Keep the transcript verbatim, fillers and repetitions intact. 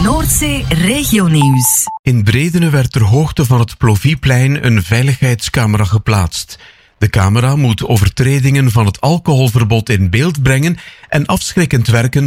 Noordzee Regionieuws. In Bredene werd ter hoogte van het Plovieplein een veiligheidscamera geplaatst. De camera moet overtredingen van het alcoholverbod in beeld brengen en afschrikkend werken